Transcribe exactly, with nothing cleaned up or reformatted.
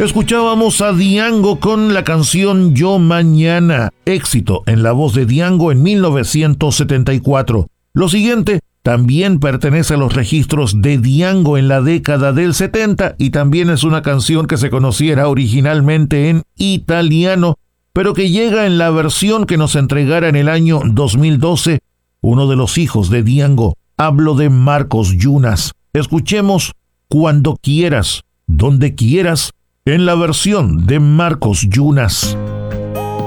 Escuchábamos a Diango con la canción Yo Mañana, éxito en la voz de Diango en mil novecientos setenta y cuatro. Lo siguiente también pertenece a los registros de Diango en la década del setenta y también es una canción que se conociera originalmente en italiano, pero que llega en la versión que nos entregara en el año dos mil doce uno de los hijos de Diango. Hablo de Marcos Yunas. Escuchemos Cuando Quieras, Donde Quieras, en la versión de Marcos Yunas.